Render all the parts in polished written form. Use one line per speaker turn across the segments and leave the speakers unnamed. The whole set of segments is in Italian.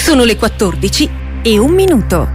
Sono le 14:01.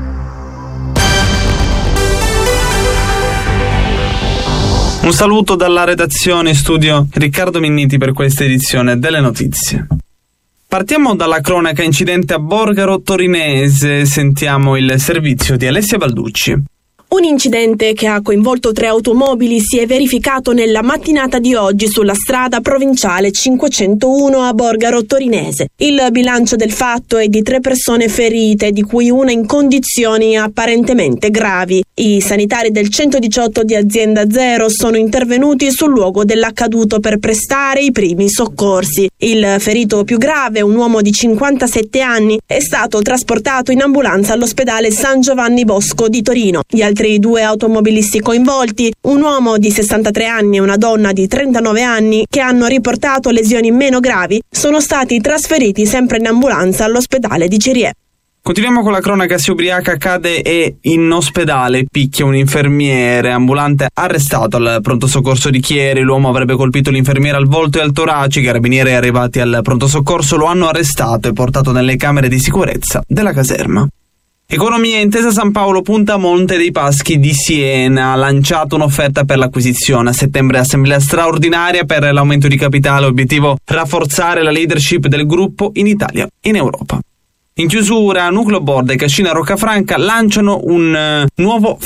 Un saluto dalla redazione in studio Riccardo Minniti per questa edizione delle notizie. Partiamo dalla cronaca incidente a Borgaro Torinese, sentiamo il servizio di Alessia Balducci.
Un incidente che ha coinvolto 3 automobili si è verificato nella mattinata di oggi sulla strada provinciale 501 a Borgaro Torinese. Il bilancio del fatto è di 3 persone ferite, di cui una in condizioni apparentemente gravi. I sanitari del 118 di Azienda Zero sono intervenuti sul luogo dell'accaduto per prestare i primi soccorsi. Il ferito più grave, un uomo di 57 anni, è stato trasportato in ambulanza all'ospedale San Giovanni Bosco di Torino. Gli altri 2 automobilisti coinvolti, un uomo di 63 anni e una donna di 39 anni, che hanno riportato lesioni meno gravi, sono stati trasferiti sempre in ambulanza all'ospedale di Cirie.
Continuiamo con la cronaca. Si ubriaca, cade e in ospedale picchia un infermiere. Ambulante arrestato al pronto soccorso di Chieri. L'uomo avrebbe colpito l'infermiere al volto e al torace. I carabinieri arrivati al pronto soccorso lo hanno arrestato e portato nelle camere di sicurezza della caserma. Economia. Intesa San Paolo punta a Monte dei Paschi di Siena, ha lanciato un'offerta per l'acquisizione. A settembre assemblea straordinaria per l'aumento di capitale, obiettivo rafforzare la leadership del gruppo in Italia e in Europa. In chiusura, Nucleo Board e Cascina Roccafranca lanciano un nuovo